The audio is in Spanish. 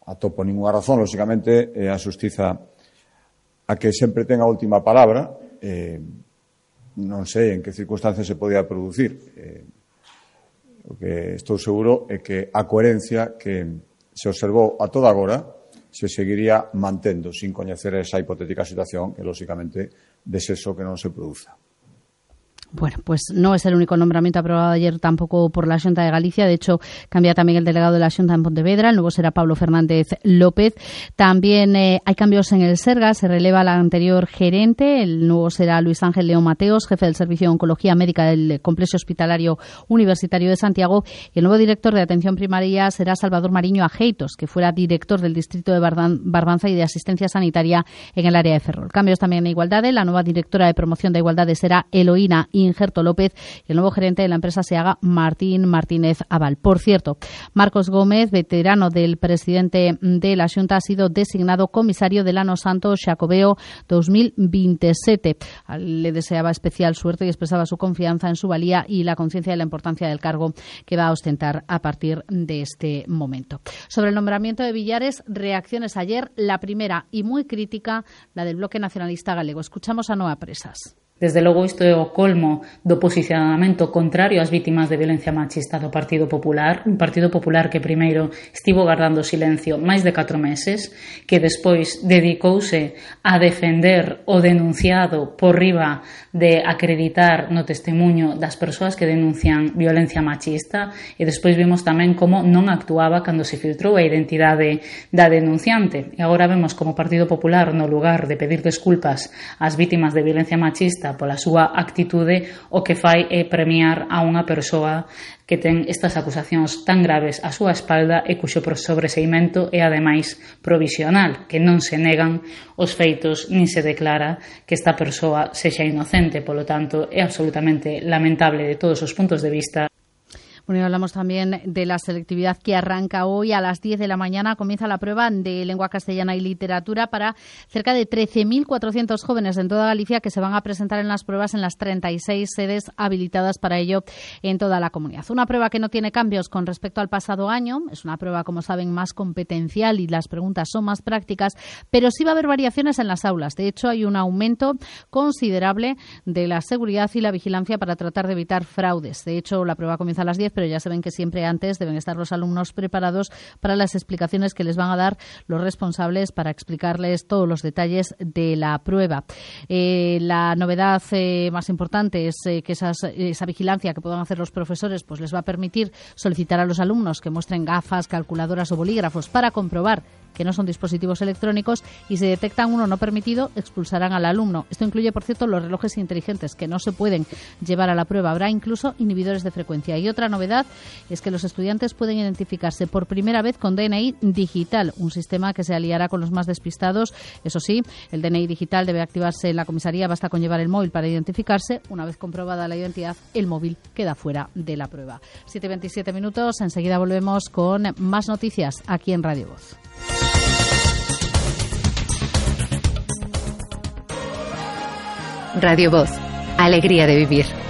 atopo ninguna razón, lógicamente, a Xustiza a que sempre tenga a última palabra. Non sei en que circunstancias se podía producir. O que estou seguro é que a coherencia que se observou a toda agora se seguiría mantendo sin coñecer esa hipotética situación que, lógicamente, desexo que non se produza. Bueno, pues no es el único nombramiento aprobado ayer tampoco por la Xunta de Galicia. De hecho, cambia también el delegado de la Xunta en Pontevedra. El nuevo será Pablo Fernández López. También hay cambios en el Sergas. Se releva al anterior gerente. El nuevo será Luis Ángel León Mateos, jefe del Servicio de Oncología Médica del Complejo Hospitalario Universitario de Santiago. Y el nuevo director de Atención Primaria será Salvador Mariño Ajeitos, que fuera director del Distrito de Barbanza y de Asistencia Sanitaria en el área de Ferrol. Cambios también en Igualdad. La nueva directora de Promoción de Igualdad será Eloína Injerto López y el nuevo gerente de la empresa se haga Martín Martínez Aval. Por cierto, Marcos Gómez, veterano del presidente de la Xunta, ha sido designado comisario del Ano Santo Xacobeo 2027. Le deseaba especial suerte y expresaba su confianza en su valía y la conciencia de la importancia del cargo que va a ostentar a partir de este momento. Sobre el nombramiento de Villares, reacciones ayer. La primera y muy crítica, la del Bloque Nacionalista Galego. Escuchamos a Noa Presas. Desde logo, isto é o colmo do posicionamento contrario ás vítimas de violencia machista do Partido Popular, un Partido Popular que primeiro estivo guardando silencio máis de 4 meses, que despois dedicouse a defender o denunciado por riba de acreditar no testemunho das persoas que denuncian violencia machista, e despois vimos tamén como non actuaba cando se filtrou a identidade da denunciante. E agora vemos como o Partido Popular, no lugar de pedir desculpas ás vítimas de violencia machista pola súa actitude, o que fai é premiar a unha persoa que ten estas acusacións tan graves á súa espalda e cuxo sobreseimento é ademais provisional, que non se negan os feitos nin se declara que esta persoa sexa inocente. Polo tanto, é absolutamente lamentable de todos os puntos de vista. Bueno, y hablamos también de la selectividad que arranca hoy a las 10 de la mañana. Comienza la prueba de lengua castellana y literatura para cerca de 13.400 jóvenes en toda Galicia que se van a presentar en las pruebas en las 36 sedes habilitadas para ello en toda la comunidad. Una prueba que no tiene cambios con respecto al pasado año. Es una prueba, como saben, más competencial y las preguntas son más prácticas, pero sí va a haber variaciones en las aulas. De hecho, hay un aumento considerable de la seguridad y la vigilancia para tratar de evitar fraudes. De hecho, la prueba comienza a las 10, pero ya saben que siempre antes deben estar los alumnos preparados para las explicaciones que les van a dar los responsables para explicarles todos los detalles de la prueba. La novedad más importante es que esa vigilancia que puedan hacer los profesores pues les va a permitir solicitar a los alumnos que muestren gafas, calculadoras o bolígrafos para comprobar que no son dispositivos electrónicos, y si detectan uno no permitido, expulsarán al alumno. Esto incluye, por cierto, los relojes inteligentes que no se pueden llevar a la prueba. Habrá incluso inhibidores de frecuencia. Y otra novedad es que los estudiantes pueden identificarse por primera vez con DNI digital, un sistema que se aliará con los más despistados. Eso sí, el DNI digital debe activarse en la comisaría, basta con llevar el móvil para identificarse. Una vez comprobada la identidad, el móvil queda fuera de la prueba. 7:27 minutos, enseguida volvemos con más noticias aquí en Radio Voz. Radio Voz, alegría de vivir.